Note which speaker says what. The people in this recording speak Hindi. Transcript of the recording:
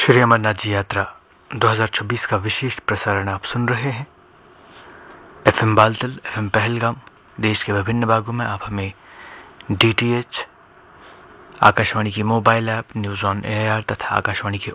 Speaker 1: श्री अमरनाथ जी यात्रा 2026 का विशेष प्रसारण आप सुन रहे हैं। FM बालतल, FM पहलगाम, देश के विभिन्न भागों में आप हमें DTH, आकाशवाणी की mobile app news on air तथा आकाशवाणी के